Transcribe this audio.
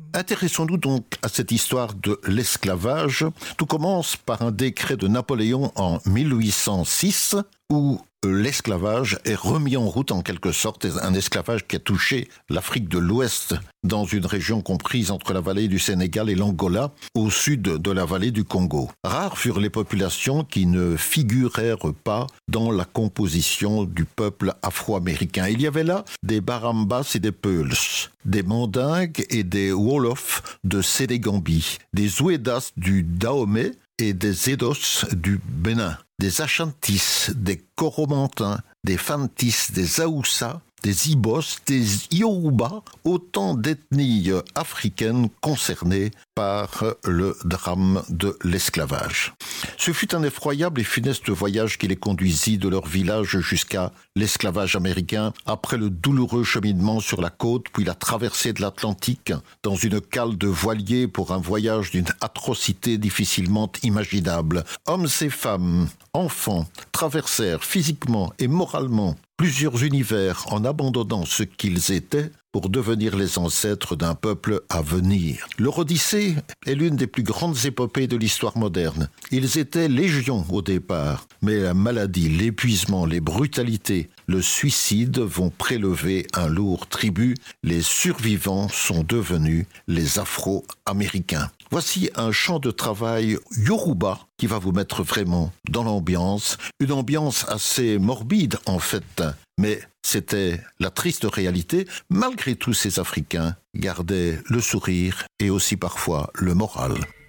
Intéressons-nous donc à cette histoire de l'esclavage. Tout commence par un décret de Napoléon en 1806 où l'esclavage est remis en route en quelque sorte, un esclavage qui a touché l'Afrique de l'Ouest dans une région comprise entre la vallée du Sénégal et l'Angola, au sud de la vallée du Congo. Rares furent les populations qui ne figurèrent pas dans la composition du peuple afro-américain. Il y avait là des Barambas et des Peuls, des Mandingues et des Wolofs de Sénégambie, des Ouedas du Dahomey et des Edos du Bénin, des Achantis, des Coromantins, des Fantis, des Aoussa, des Ibos, des Yoruba, autant d'ethnies africaines concernées par le drame de l'esclavage. Ce fut un effroyable et funeste voyage qui les conduisit de leur village jusqu'à l'esclavage américain, après le douloureux cheminement sur la côte, puis la traversée de l'Atlantique dans une cale de voilier pour un voyage d'une atrocité difficilement imaginable. Hommes et femmes, enfants, traversèrent physiquement et moralement plusieurs univers en abandonnant ce qu'ils étaient pour devenir les ancêtres d'un peuple à venir. Leur Odyssée est l'une des plus grandes épopées de l'histoire moderne. Ils étaient légions au départ, mais la maladie, l'épuisement, les brutalités, le suicide vont prélever un lourd tribut. Les survivants sont devenus les Afro-Américains. Voici un chant de travail Yoruba qui va vous mettre vraiment dans l'ambiance. Une ambiance assez morbide en fait, mais c'était la triste réalité. Malgré tout, ces Africains gardaient le sourire et aussi parfois le moral.